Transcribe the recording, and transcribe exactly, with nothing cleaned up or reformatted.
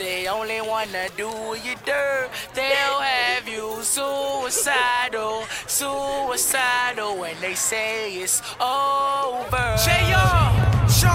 They only wanna do you dirt. They'll have you suicidal, suicidal when they say it's over. J-Yo!